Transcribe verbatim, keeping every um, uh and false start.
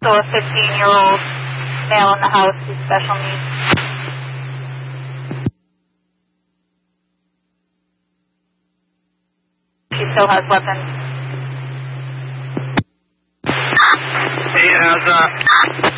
So a fifteen-year-old male in the house with special needs. He still has weapons. He has, uh...